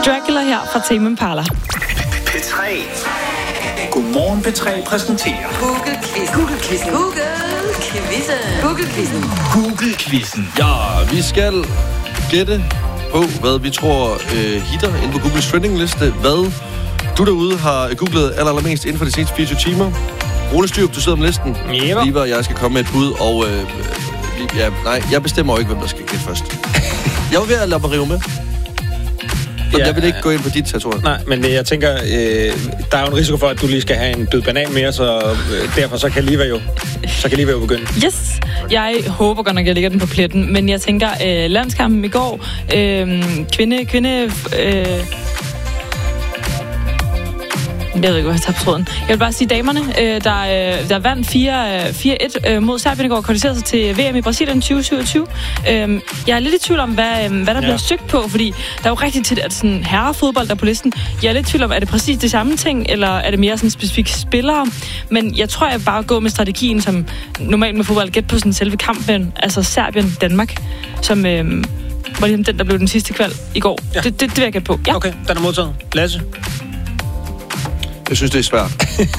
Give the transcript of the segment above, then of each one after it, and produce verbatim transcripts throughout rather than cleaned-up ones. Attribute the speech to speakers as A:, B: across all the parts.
A: Dracula her fra Tame Impala.
B: P tre. Godmorgen P tre præsenterer
C: Google-quizzen. Google-quizzen. Google-quizzen. Google-quizzen.
B: Google-quizzen.
D: Ja, vi skal gætte på, hvad vi tror øh, hitter inde på Googles trending-liste. Hvad du derude har googlet allermest inden for de seneste fireogtyve timer. Rune Styrup, du sidder med listen.
E: Yep.
D: Lige var jeg skal komme med et bud, og øh, ja, nej, jeg bestemmer jo ikke, hvem der skal gætte først. Jeg var ved at lade mig rive med. Ja, jeg vil ikke gå ind på dit tattoo.
E: Nej, men jeg tænker, øh, der er jo en risiko for, at du lige skal have en død banan mere, så øh, derfor så kan Liva jo, så kan Liva jo begynde.
A: Yes, jeg håber godt nok, jeg lægger den på pletten, men jeg tænker, øh, landskampen i går, øh, kvinde, kvinde, øh, jeg ved ikke, hvad jeg tager på tråden. Jeg vil bare sige, damerne, øh, der, øh, der vandt fire et øh, mod Serbien i går, kvalificerede sig til V M i Brasilien tyve syvogtyve. Øh, jeg er lidt i tvivl om, hvad, øh, hvad der ja. bliver søgt på, fordi der er jo rigtig tit, at sådan herrefodbold der er på listen. Jeg er lidt i tvivl om, er det præcis det samme ting, eller er det mere sådan specifikke spillere? Men jeg tror, jeg bare går med strategien, som normalt med fodbold, gæt på sådan selve kampen, altså Serbien-Danmark, som øh, var ligesom den, der blev den sidste kval i går. Ja. Det, det, det vil jeg gætte på. Ja.
E: Okay, den er modtaget. Lasse?
D: Jeg synes, det er svært.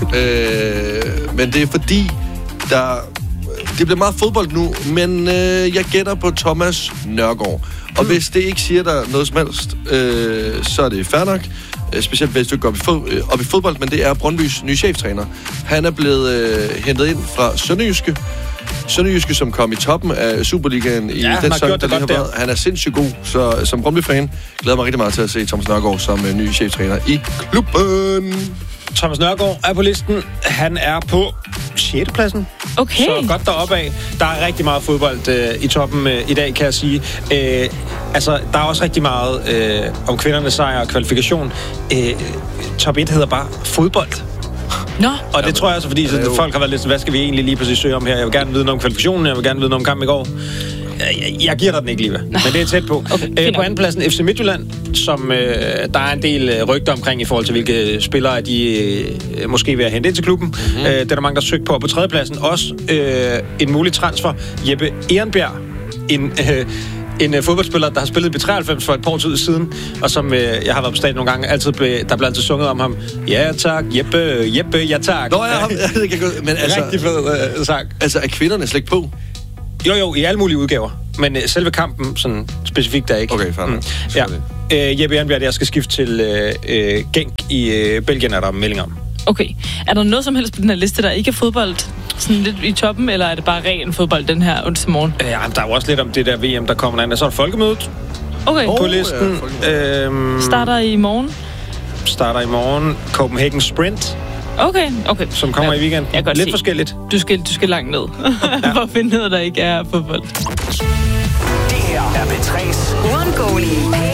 D: øh, men det er fordi, der... Det bliver meget fodbold nu, men øh, jeg gætter på Thomas Nørgaard. Og mm. hvis det ikke siger dig noget som helst, øh, så er det fair nok. Øh, specielt hvis du ikke går op i, fod, øh, op i fodbold, men det er Brøndbys nye cheftræner. Han er blevet øh, hentet ind fra Sønderjyske. Sønderjyske, som kom i toppen af Superligaen i
E: ja,
D: den sæson, der
E: det
D: lige har været. Han er sindssygt god, så som Brøndby-fan glæder mig rigtig meget til at se Thomas Nørgaard som øh, ny cheftræner i klubben.
E: Thomas Nørgaard er på listen. Han er på sjette pladsen.
A: Okay.
E: Så godt deroppe af. Der er rigtig meget fodbold øh, i toppen øh, i dag, kan jeg sige. Øh, altså, der er også rigtig meget øh, om kvindernes sejr og kvalifikation. Øh, top et hedder bare fodbold.
A: Nå.
E: Og det tror jeg også, fordi så folk har været lidt sådan, hvad skal vi egentlig lige præcis søge om her? Jeg vil gerne vide noget om kvalifikationen, jeg vil gerne vide noget om kampen i går. Jeg, jeg giver dig den ikke, Liva, men det er tæt på. Okay, øh, på andenpladsen F C Midtjylland, som øh, der er en del øh, rygter omkring i forhold til, hvilke spillere de øh, måske vil have hentet ind til klubben. Mm-hmm. Øh, det er der mange, der søgt på. Og på tredjepladsen også øh, en mulig transfer. Jeppe Ehrenbjerg, en... Øh, En uh, fodboldspiller, der har spillet i B treoghalvfems for et par år tid siden, og som uh, jeg har været på stadion nogle gange, altid ble, der blev altid sunget om ham. Ja tak, Jeppe, Jeppe, ja tak.
D: Nå ja, det kan gå, men altså...
E: Rigtig fed uh, sang.
D: Altså, er kvinderne slet ikke på?
E: Jo, jo, i alle mulige udgaver. Men uh, selve kampen, sådan specifikt, der ikke.
D: Okay, fair nok.
E: Mm. Ja. Uh, Jeppe Ehrenbjerg, jeg skal skifte til uh, uh, Genk i uh, Belgien, er der melding om.
A: Okay. Er der noget som helst på den her liste, der ikke er fodbold sådan lidt i toppen, eller er det bare ren fodbold den her onsdag morgen?
E: Ja, der er jo også lidt om det der V M, der kommer derinde. Så er der folkemødet
A: okay.
E: på listen.
A: Ja, øhm, starter i morgen?
E: Starter i morgen. Copenhagen Sprint.
A: Okay, okay.
E: Som kommer ja, i weekenden. Lidt se. Forskelligt.
A: Du skal, du skal langt ned. Ja. For at finde noget, der ikke er fodbold.
B: Det her er P tre's
C: uundgåelige